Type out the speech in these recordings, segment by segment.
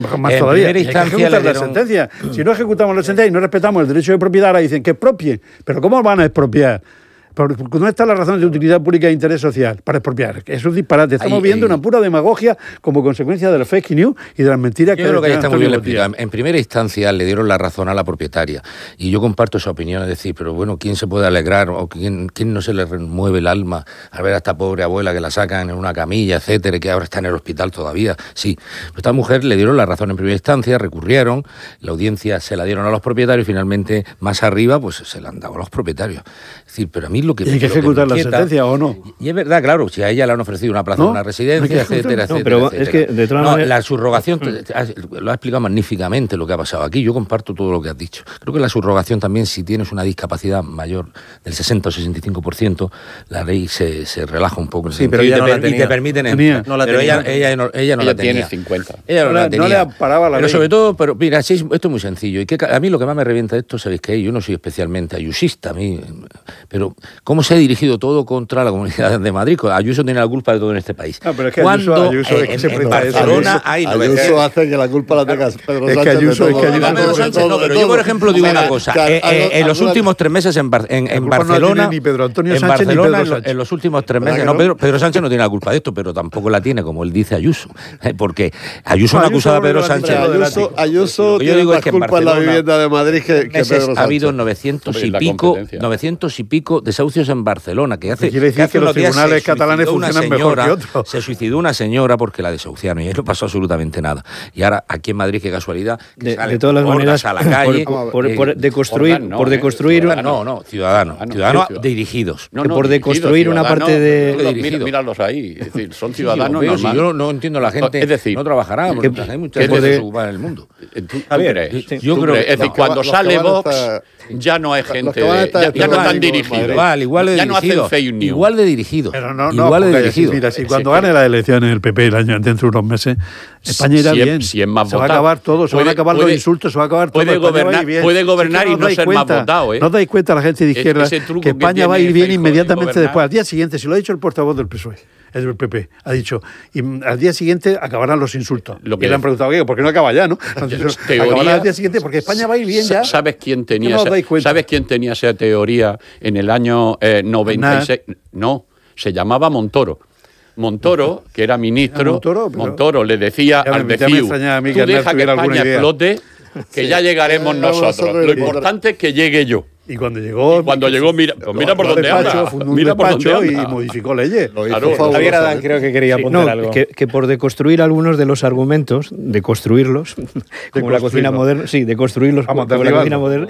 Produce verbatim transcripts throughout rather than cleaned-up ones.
Más en todavía. primera instancia hay que ejecutar le dieron... la sentencia. Si no ejecutamos la sentencia y no respetamos el derecho de propiedad, ahora dicen que expropien. ¿Pero cómo van a expropiar? Porque ¿dónde están las razones de utilidad pública e interés social para expropiar? Eso es disparate. Estamos ahí, viendo ahí. una pura demagogia como consecuencia de la fake news y de las mentiras yo que... Yo creo que ahí está muy bien explicado. explicado. En primera instancia le dieron la razón a la propietaria. Y yo comparto esa opinión, es decir, pero bueno, ¿quién se puede alegrar o quién, quién no se le remueve el alma al ver a esta pobre abuela que la sacan en una camilla, etcétera, y que ahora está en el hospital todavía? Sí. Pero esta mujer le dieron la razón en primera instancia, recurrieron, la audiencia se la dieron a los propietarios y finalmente más arriba pues se la han dado a los propietarios. Es decir, pero a mí lo que... ¿Y hay que ejecutar la sentencia o no? Y es verdad, claro, si a ella le han ofrecido una plaza, ¿no? Una residencia, etcétera, no, etcétera. Pero etcétera. es que de todas no, maneras... La subrogación, mm. lo ha explicado magníficamente lo que ha pasado aquí. Yo comparto todo lo que has dicho. Creo que la subrogación también, si tienes una discapacidad mayor del sesenta o sesenta y cinco por ciento, la ley se, se relaja un poco. En sí, pero ella y, no te, la tenía. y te permiten entrar. No la pero tenía. ella, ella no, ella no ella la tenía. tiene cincuenta. Ella no, no la le, tenía. No le amparaba la pero ley. sobre todo, pero mira, sí, esto es muy sencillo. Y que a mí lo que más me revienta de esto, ¿sabéis qué? Yo no soy especialmente ayusista, a mí, pero ¿cómo se ha dirigido todo contra la Comunidad de Madrid? Ayuso tiene la culpa de todo en este país. No, pero es que Cuando Ayuso, Ayuso eh, es que en, se en Barcelona Ayuso, hay... Ayuso hace que la culpa la tenga Pedro es Sánchez. Que Ayuso, de todo, es que Ayuso, no, Pedro Sánchez no, pero yo, por ejemplo, digo una cosa. Claro, eh, eh, en los alguna, últimos tres meses en, Bar, en, en Barcelona... No ni Pedro Antonio en Sánchez Barcelona, ni Pedro Sánchez. En los últimos tres meses... No, Pedro, Pedro Sánchez no tiene la culpa de esto, pero tampoco la tiene, como él dice Ayuso. Eh, porque Ayuso no ha acusado a Pedro Sánchez... Sánchez. Ayuso, Ayuso tiene digo más es que culpa en la vivienda de Madrid que, que Pedro Sánchez. Ha habido novecientos y pico, novecientos y pico desahucios en Barcelona, que hace... Quiere decir que los tribunales catalanes funcionan mejor que otros. Se suicidó una señora porque la desahuciaron y ahí no pasó absolutamente nada. Y ahora, aquí en Madrid, qué casualidad, que de, sale de todas las maneras, a la calle... Por, por, eh, por deconstruir... Orban, no, por deconstruir eh, no, no, ciudadanos. Ah, no, Ciudadanos sí, dirigidos. No, no, por deconstruir una parte de... No, mira, míralos ahí. Es decir, son ciudadanos sí, yo, normales. Si yo no entiendo a la gente, es decir, no trabajará, porque que, hay muchas que cosas ocupadas en el mundo. ¿Tú, tú Javier, crees? sí. Yo ¿Tú creo crees? Es decir, los cuando que sale van a Vox, estar, ya no hay gente... que van a estar De, ya, ya no están igual, dirigidos. Igual, igual de ya no hacen dirigidos. fake news. Igual de dirigidos. Pero no, no, igual de porque, dirigidos. Mira, si Sí, cuando sí. gane las elecciones el P P el año dentro de unos meses, España irá si es, bien. si es más se va a votado. acabar todo, se Puede, van a acabar puede, los insultos, se va a acabar todo. Puede España gobernar, va a ir bien. puede gobernar es que y no dais ser cuenta, más votado. ¿eh? No os dais cuenta la gente de izquierda Ese, ese truco que España que va a ir tiene bien Feijóo inmediatamente de después. Al día siguiente, si lo ha dicho el portavoz del P S O E, es del P P, ha dicho, y al día siguiente acabarán los insultos. Lo que y le han preguntado, ¿por qué no acaba ya? ¿no? Teoría, acabarán al día siguiente porque España va a ir bien ya. ¿Sabes quién tenía, no esa, ¿sabes quién tenía esa teoría en el año eh, noventa y seis? Nah. No, se llamaba Montoro. Montoro, que era ministro, Montoro, pero... Montoro le decía ya al me, de F I U, tú deja que España explote, que sí. ya llegaremos sí. nosotros. Lo importante es que llegue yo. Y cuando llegó... Y cuando llegó, mira, pues mira por dónde anda. Mira por dónde anda. Y modificó leyes. Claro, Javier Adán creo que quería apuntar no, algo. Que, que por deconstruir algunos de los argumentos, de construirlos, de como la cocina moderna, sí, de construirlos como, como la cocina moderna.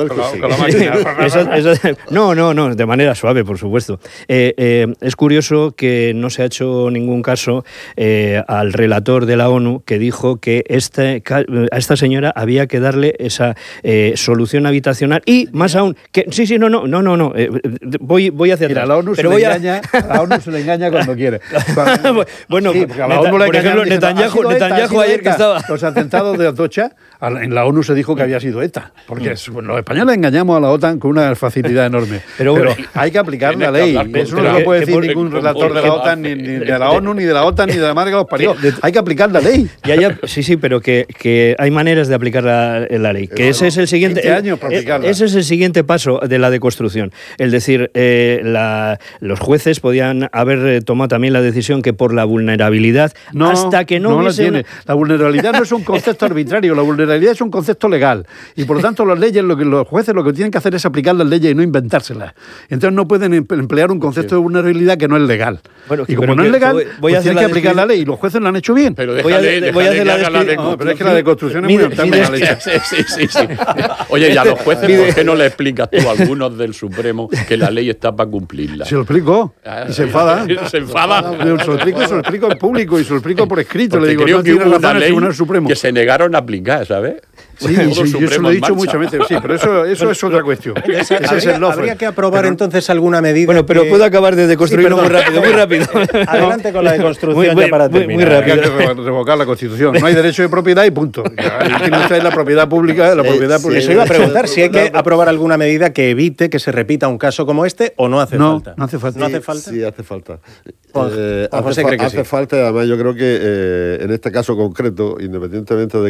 No, no, no, de manera suave, por supuesto. Eh, eh, es curioso que no se ha hecho ningún caso eh, al relator de la ONU que dijo que este, a esta señora había que darle esa eh, solución habitacional y más aún que sí, sí, no, no, no, no, no. Eh, voy, voy hacia atrás. Mira, a la ONU, pero se, voy le a... engaña, a la ONU se le engaña cuando quiere. Cuando... bueno, sí, a la ONU le por ejemplo, diciendo, Netanyahu, ETA, Netanyahu ayer ETA. que estaba... Los atentados de Atocha, en la ONU se dijo que había sido ETA. Porque los españoles engañamos a la OTAN con una facilidad enorme. Pero, pero hay que aplicar la ley. Eso no lo puede decir ningún relator de la OTAN, ni, ni de la ONU, ni de la OTAN, ni de la marca de los parió. Hay que aplicar la ley. Ya, ya, sí, sí, pero que, que hay maneras de aplicar la, la ley. Que bueno, ese es el siguiente... años para aplicarla. Ese es el siguiente paso de la deconstrucción. Es decir, eh, la, los jueces podían haber tomado también la decisión que por la vulnerabilidad, no, hasta que no, no hubiese... la tiene. La vulnerabilidad no es un concepto arbitrario, la vulnerabilidad es un concepto legal. Y por lo tanto las leyes, lo que, los jueces lo que tienen que hacer es aplicar las leyes y no inventárselas. Entonces no pueden emplear un concepto de vulnerabilidad que no es legal. Bueno, y como no es legal, voy, voy pues tienen que aplicar la ley y los jueces lo han hecho bien. Pero voy a, déjale, voy a hacer la, la de no, pero es que la deconstrucción es muy notable. Sí, sí, sí, sí. Oye, y a los jueces, ¿por qué no le explicas tú a algunos del Supremo que la ley está para cumplirla? Se lo explico. Y se enfada. Se enfada. Se lo explico, se lo explico en público y se lo explico por escrito. Porque le digo, creo no que tiene hubo razón una el ley Tribunal Supremo. Que se negaron a aplicar, ¿sabes? Sí, sí, yo eso lo he dicho muchas veces, sí, pero eso, eso es otra cuestión. Esa, Ese habría, es el habría que aprobar pero, entonces alguna medida. Bueno, pero que... puedo acabar de construirlo sí, muy rápido, muy rápido. Adelante con la de construcción muy, muy, ya para muy, terminar. Muy rápido. Hay que revocar la Constitución. No hay derecho de propiedad y punto. Aquí no está la propiedad pública, la propiedad sí, pública. Eso iba a preguntar si hay que aprobar alguna medida que evite que se repita un caso como este o no hace no, falta. No hace falta. ¿No hace falta? Sí, hace falta. Juan, eh, Juan José hace, cree que hace sí. falta, además yo creo que eh, en este caso concreto, independientemente de